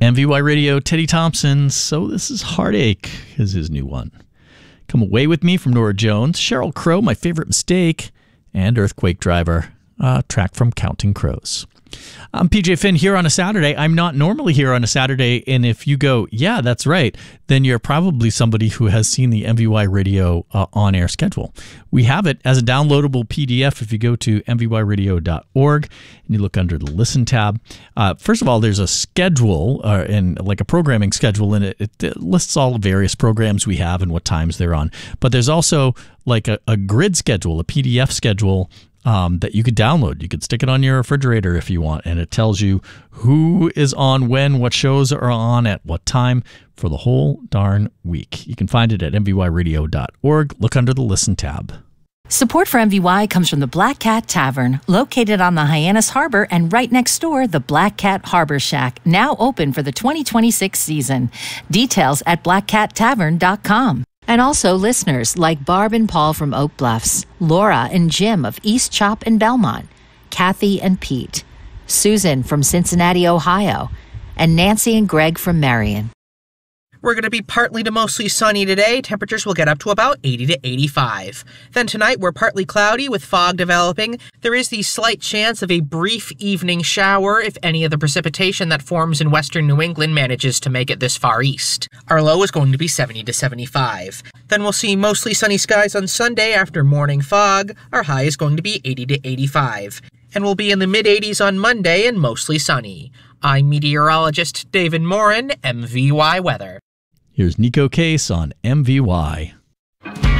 MVY Radio, Teddy Thompson. So this is Heartache is his new one. Come Away With Me from Norah Jones, Sheryl Crow, My Favorite Mistake, and Earthquake Driver, a track from Counting Crows. I'm PJ Finn here on a Saturday. I'm not normally here on a Saturday, and if you go, yeah, that's right, then you're probably somebody who has seen the MVY Radio on-air schedule. We have it as a downloadable PDF if you go to mvyradio.org and you look under the Listen tab. First of all, there's a schedule, and like a programming schedule, and it lists all the various programs we have and what times they're on. But there's also like a grid schedule, a PDF schedule, that you could download. You could stick it on your refrigerator if you want, and it tells you who is on when, what shows are on at what time for the whole darn week. You can find it at mvyradio.org. Look under the Listen tab. Support for MVY comes from the Black Cat Tavern, located on the Hyannis Harbor, and right next door, the Black Cat Harbor Shack, now open for the 2026 season. Details at blackcattavern.com. And also listeners like Barb and Paul from Oak Bluffs, Laura and Jim of East Chop and Belmont, Kathy and Pete, Susan from Cincinnati, Ohio, and Nancy and Greg from Marion. We're going to be partly to mostly sunny today. Temperatures will get up to about 80 to 85. Then tonight, we're partly cloudy with fog developing. There is the slight chance of a brief evening shower if any of the precipitation that forms in western New England manages to make it this far east. Our low is going to be 70 to 75. Then we'll see mostly sunny skies on Sunday after morning fog. Our high is going to be 80 to 85. And we'll be in the mid-80s on Monday and mostly sunny. I'm meteorologist David Morin, MVY Weather. Here's Nico Case on MVY.